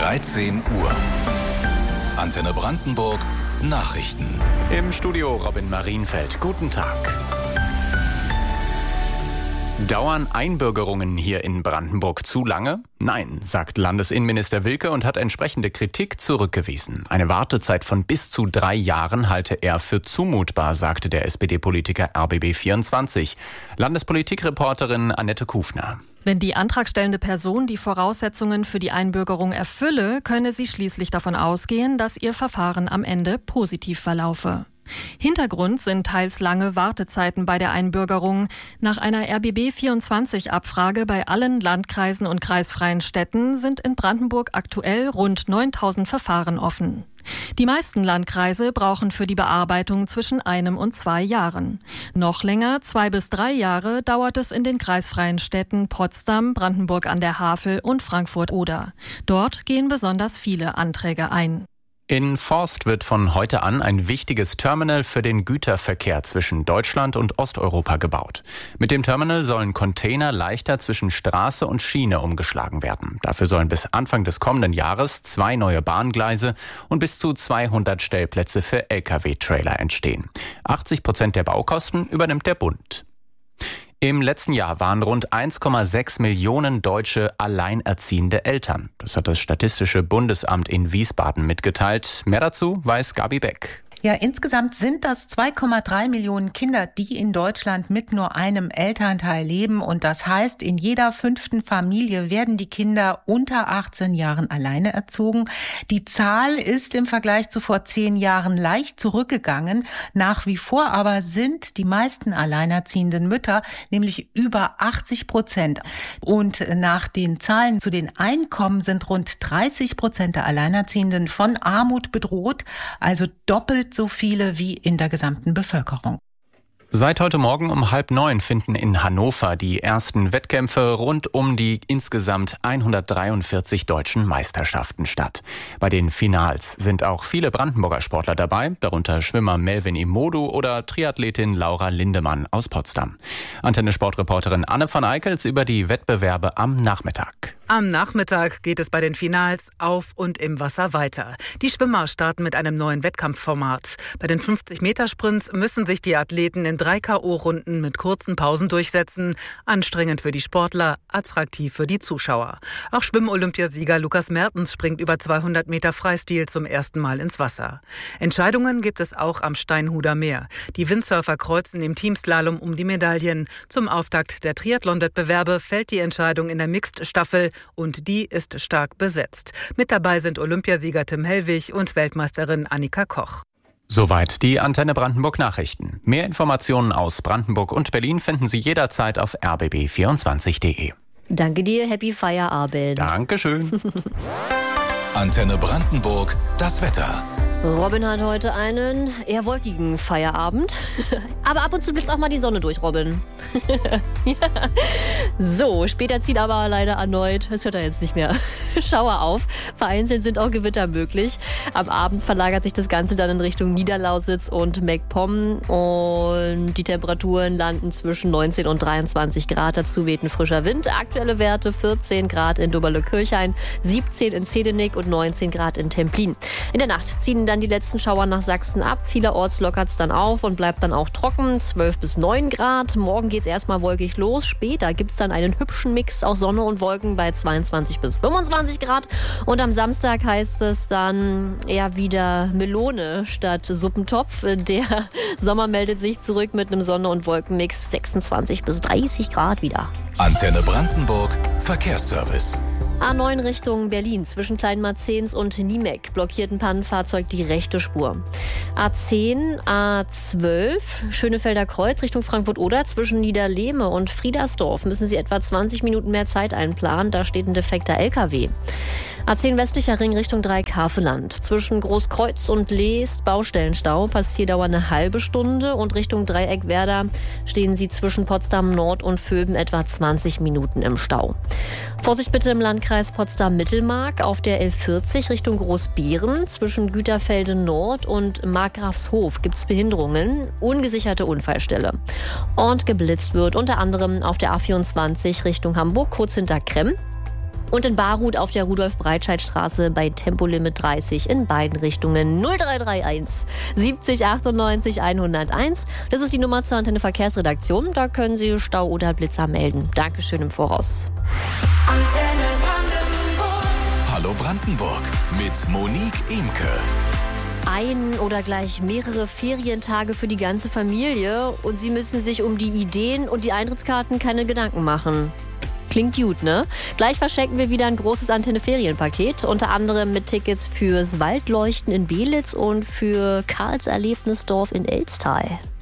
13 Uhr. Antenne Brandenburg Nachrichten. Im Studio Robin Marienfeld. Guten Tag. Dauern Einbürgerungen hier in Brandenburg zu lange? Nein, sagt Landesinnenminister Wilke und hat entsprechende Kritik zurückgewiesen. Eine Wartezeit von bis zu 3 Jahren halte er für zumutbar, sagte der SPD-Politiker RBB24. Landespolitikreporterin Annette Kufner. Wenn die antragstellende Person die Voraussetzungen für die Einbürgerung erfülle, könne sie schließlich davon ausgehen, dass ihr Verfahren am Ende positiv verlaufe. Hintergrund sind teils lange Wartezeiten bei der Einbürgerung. Nach einer RBB24-Abfrage bei allen Landkreisen und kreisfreien Städten sind in Brandenburg aktuell rund 9.000 Verfahren offen. Die meisten Landkreise brauchen für die Bearbeitung zwischen 1 und 2 Jahren. Noch länger, 2 bis 3 Jahre, dauert es in den kreisfreien Städten Potsdam, Brandenburg an der Havel und Frankfurt-Oder. Dort gehen besonders viele Anträge ein. In Forst wird von heute an ein wichtiges Terminal für den Güterverkehr zwischen Deutschland und Osteuropa gebaut. Mit dem Terminal sollen Container leichter zwischen Straße und Schiene umgeschlagen werden. Dafür sollen bis Anfang des kommenden Jahres 2 neue Bahngleise und bis zu 200 Stellplätze für Lkw-Trailer entstehen. 80% der Baukosten übernimmt der Bund. Im letzten Jahr waren rund 1,6 Millionen Deutsche alleinerziehende Eltern. Das hat das Statistische Bundesamt in Wiesbaden mitgeteilt. Mehr dazu weiß Gabi Beck. Ja, insgesamt sind das 2,3 Millionen Kinder, die in Deutschland mit nur einem Elternteil leben. Und das heißt, in jeder 5. Familie werden die Kinder unter 18 Jahren alleine erzogen. Die Zahl ist im Vergleich zu vor 10 Jahren leicht zurückgegangen. Nach wie vor aber sind die meisten alleinerziehenden Mütter, nämlich über 80%. Und nach den Zahlen zu den Einkommen sind rund 30% der Alleinerziehenden von Armut bedroht, also doppelt so viele wie in der gesamten Bevölkerung. Seit heute Morgen um 8:30 finden in Hannover die ersten Wettkämpfe rund um die insgesamt 143 deutschen Meisterschaften statt. Bei den Finals sind auch viele Brandenburger Sportler dabei, darunter Schwimmer Melvin Imodu oder Triathletin Laura Lindemann aus Potsdam. Antenne-Sportreporterin Anne von Eickels über die Wettbewerbe am Nachmittag. Am Nachmittag geht es bei den Finals auf und im Wasser weiter. Die Schwimmer starten mit einem neuen Wettkampfformat. Bei den 50-Meter-Sprints müssen sich die Athleten in 3 K.O.-Runden mit kurzen Pausen durchsetzen. Anstrengend für die Sportler, attraktiv für die Zuschauer. Auch Schwimm-Olympiasieger Lukas Mertens springt über 200 Meter Freistil zum ersten Mal ins Wasser. Entscheidungen gibt es auch am Steinhuder Meer. Die Windsurfer kreuzen im Teamslalom um die Medaillen. Zum Auftakt der Triathlon-Wettbewerbe fällt die Entscheidung in der Mixed-Staffel und die ist stark besetzt. Mit dabei sind Olympiasieger Tim Hellwig und Weltmeisterin Annika Koch. Soweit die Antenne Brandenburg Nachrichten. Mehr Informationen aus Brandenburg und Berlin finden Sie jederzeit auf rbb24.de. Danke dir, Happy Feierabend. Dankeschön. Antenne Brandenburg, das Wetter. Robin hat heute einen eher wolkigen Feierabend. Aber ab und zu blitzt auch mal die Sonne durch, Robin. Ja. So, später zieht aber leider erneut, das hört er jetzt nicht mehr, Schauer auf. Vereinzelt sind auch Gewitter möglich. Am Abend verlagert sich das Ganze dann in Richtung Niederlausitz und MacPom. Und die Temperaturen landen zwischen 19 und 23 Grad. Dazu weht ein frischer Wind. Aktuelle Werte 14 Grad in Doberle-Kirchhain, 17 in Zedenick und 19 Grad in Templin. In der Nacht ziehen dann die letzten Schauer nach Sachsen ab. Vielerorts lockert es dann auf und bleibt dann auch trocken. 12 bis 9 Grad. Morgen geht es erstmal wolkig los. Später gibt es dann einen hübschen Mix aus Sonne und Wolken bei 22 bis 25 Grad. Und am Samstag heißt es dann eher wieder Melone statt Suppentopf. Der Sommer meldet sich zurück mit einem Sonne- und Wolkenmix 26 bis 30 Grad wieder. Antenne Brandenburg, Verkehrsservice. A9 Richtung Berlin zwischen Kleinmarzens und Niemeck blockiert ein Pannenfahrzeug die rechte Spur. A10, A12 Schönefelder Kreuz Richtung Frankfurt-Oder zwischen Niederlehme und Friedersdorf müssen Sie etwa 20 Minuten mehr Zeit einplanen. Da steht ein defekter LKW. A10 westlicher Ring Richtung Dreieckhaveland. Zwischen Großkreuz und Lee ist Baustellenstau. Passierdauer eine halbe Stunde. Und Richtung Dreieckwerder stehen Sie zwischen Potsdam Nord und Vöben etwa 20 Minuten im Stau. Vorsicht bitte im Landkreis Potsdam-Mittelmark auf der L40 Richtung Großbeeren. Zwischen Güterfelde Nord und Markgrafshof gibt es Behinderungen. Ungesicherte Unfallstelle. Und geblitzt wird unter anderem auf der A24 Richtung Hamburg, kurz hinter Kremm. Und in Barut auf der Rudolf-Breitscheid-Straße bei Tempolimit 30 in beiden Richtungen 0331 70 98 101. Das ist die Nummer zur Antenne Verkehrsredaktion. Da können Sie Stau oder Blitzer melden. Dankeschön im Voraus. Antenne Brandenburg. Hallo Brandenburg mit Monique Imke. Ein oder gleich mehrere Ferientage für die ganze Familie und Sie müssen sich um die Ideen und die Eintrittskarten keine Gedanken machen. Klingt gut, ne? Gleich verschenken wir wieder ein großes Antenne-Ferienpaket, unter anderem mit Tickets fürs Waldleuchten in Belitz und für Karls Erlebnisdorf in Elstal.